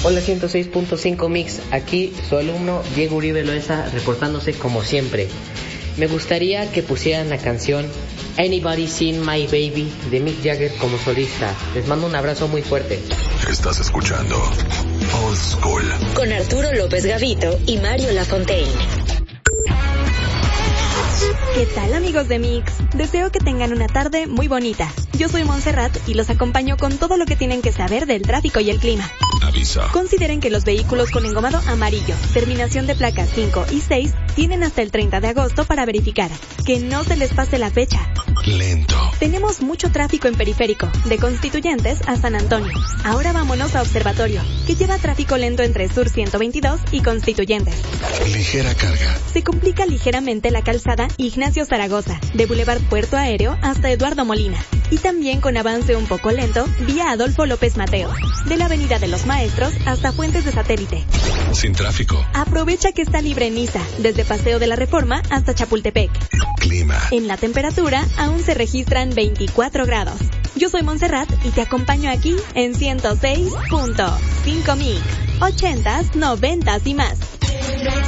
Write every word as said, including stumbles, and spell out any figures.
Hola ciento seis punto cinco Mix, aquí su alumno Diego Uribe Loesa reportándose como siempre. Me gustaría que pusieran la canción Anybody Seen My Baby de Mick Jagger como solista. Les mando un abrazo muy fuerte. Estás escuchando Old School con Arturo López Gavito y Mario Lafontaine. ¿Qué tal, amigos de Mix? Deseo que tengan una tarde muy bonita. Yo soy Montserrat y los acompaño con todo lo que tienen que saber del tráfico y el clima. Aviso. Consideren que los vehículos con engomado amarillo, terminación de placas cinco y seis, tienen hasta el treinta de agosto para verificar. Que no se les pase la fecha. Lento. Tenemos mucho tráfico en periférico, de Constituyentes a San Antonio. Ahora vámonos a Observatorio, que lleva tráfico lento entre Sur ciento veintidós y Constituyentes. Ligera carga. Se complica ligeramente la calzada Ignacio Zaragoza, de Boulevard Puerto Aéreo hasta Eduardo Molina. Y también con avance un poco lento, vía Adolfo López Mateo, de la Avenida de los Maestros hasta Fuentes de Satélite. Sin tráfico. Aprovecha que está libre en Niza, desde Paseo de la Reforma hasta Chapultepec. Clima. En la temperatura aún se registran veinticuatro grados. Yo soy Montserrat y te acompaño aquí en ciento seis punto cinco Mix. ochentas, noventas y más.